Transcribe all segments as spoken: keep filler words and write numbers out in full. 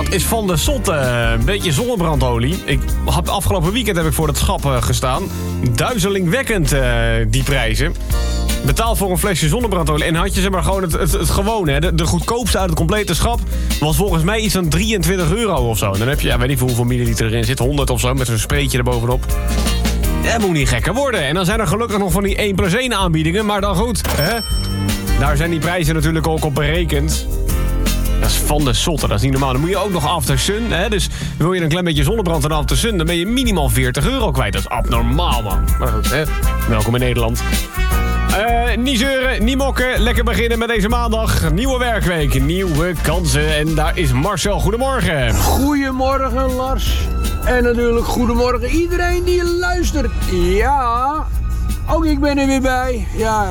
Dat is van de Zotte. Een beetje zonnebrandolie. Ik had, afgelopen weekend heb ik voor het schap uh, gestaan. Duizelingwekkend uh, die prijzen. Betaal voor een flesje zonnebrandolie. En had je zeg maar gewoon het, het, het gewone. Hè? De, de goedkoopste uit het complete schap was volgens mij iets van drieëntwintig euro of zo. En dan heb je, ja, weet niet hoeveel milliliter erin zit. honderd of zo, met zo'n spreetje erbovenop. Dat moet niet gekker worden. En dan zijn er gelukkig nog van die één plus één aanbiedingen. Maar dan goed, hè? Daar zijn die prijzen natuurlijk ook op berekend. Dat is van de Zotte, dat is niet normaal. Dan moet je ook nog After Sun, hè? Dus wil je een klein beetje zonnebrand en After Sun, dan ben je minimaal veertig euro kwijt. Dat is abnormaal, man. Maar goed, hè? Welkom in Nederland. Uh, niet zeuren, niet mokken. Lekker beginnen met deze maandag. Nieuwe werkweek, nieuwe kansen. En daar is Marcel. Goedemorgen. Goedemorgen, Lars. En natuurlijk goedemorgen iedereen die luistert. Ja, ook ik ben er weer bij. Ja,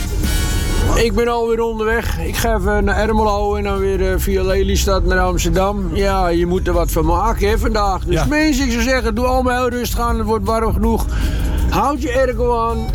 ik ben alweer onderweg. Ik ga even naar Ermelo en dan weer via Lelystad naar Amsterdam. Ja, je moet er wat van maken hè, vandaag. Dus ja. Mensen, ik zou zeggen, doe allemaal heel rustig aan. Het wordt warm genoeg. Houd je airco aan.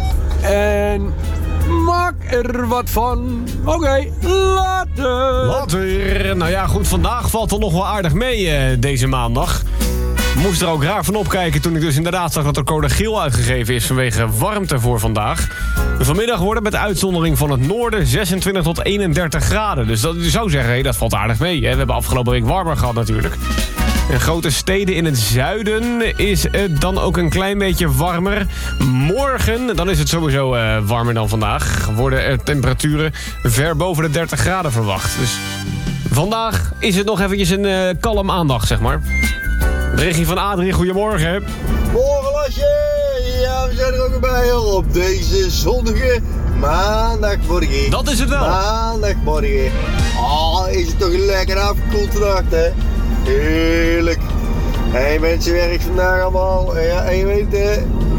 En maak er wat van. Oké, okay, later. Later. Nou ja, goed, vandaag valt er nog wel aardig mee uh, deze maandag. Moest er ook raar van opkijken toen ik dus inderdaad zag dat er code geel uitgegeven is vanwege warmte voor vandaag. Vanmiddag worden met uitzondering van het noorden zesentwintig tot eenendertig graden. Dus dat, je zou zeggen, hey, dat valt aardig mee. Hè? We hebben afgelopen week warmer gehad natuurlijk. In grote steden in het zuiden is het dan ook een klein beetje warmer. Morgen, dan is het sowieso uh, warmer dan vandaag. Worden er temperaturen ver boven de dertig graden verwacht. Dus vandaag is het nog eventjes een uh, kalm aandag, zeg maar. Berichtje van Adrie, goedemorgen. Morgen, Lasje. Ja, we zijn er ook bij op deze zonnige maandagmorgen. Dat is het wel. Maandagmorgen. Oh, is het toch lekker afgekoeld vannacht, hè? Heerlijk. Hé, hey, mensen, werkt vandaag allemaal. Ja, en je weet, hè,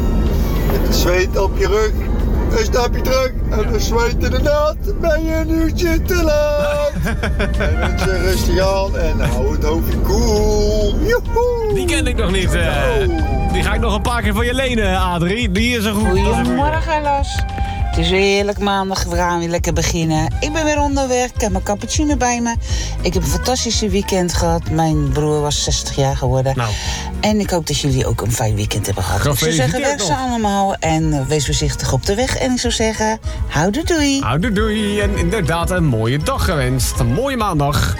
met het zweet op je rug, een stapje terug. En de zweet in de naad, ben je een uurtje te laat. En mensen, rustig aan en hou het hoofdje koel. Joehoe. Die ken ik nog niet. Uh, die ga ik nog een paar keer van je lenen, Adrie. Die is een goed. Goedemorgen, Lars. Het is weer heerlijk maandag, we gaan weer lekker beginnen. Ik ben weer onderweg, ik heb mijn cappuccino bij me. Ik heb een fantastische weekend gehad. Mijn broer was zestig jaar geworden. Nou. En ik hoop dat jullie ook een fijn weekend hebben gehad. Ik zou zeggen, werk ze allemaal en uh, wees voorzichtig op de weg. En ik zou zeggen, houdoe doei. Houdoe doei en inderdaad een mooie dag gewenst. Een mooie maandag.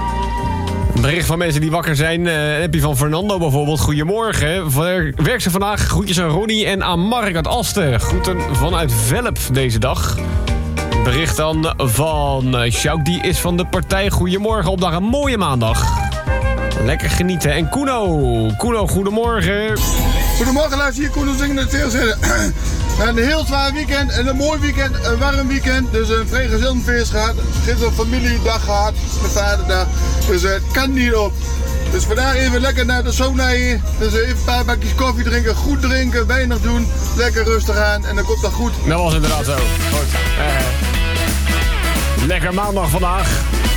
Een bericht van mensen die wakker zijn. Uh, heb je van Fernando bijvoorbeeld. Goedemorgen. Werk ze vandaag. Groetjes aan Ronnie en aan Mark uit Asten. Groeten vanuit Velp deze dag. Bericht dan van uh, Sjouk. Die is van de partij. Goedemorgen op dag. Een mooie maandag. Lekker genieten. En Kuno. Kuno, goedemorgen. Goedemorgen, luister hier. Kuno zingen het heel zin. We hebben een heel zwaar weekend en een mooi weekend, een warm weekend. Dus een vrijgezellenfeest gehad. Gisteren een familiedag gehad, mijn vaderdag. Dus het uh, kan niet op. Dus vandaag even lekker naar de sauna hier. Dus even een paar bakjes koffie drinken, goed drinken, weinig doen. Lekker rustig aan en dan komt dat goed. Dat was inderdaad zo. Goed. Uh, lekker maandag vandaag.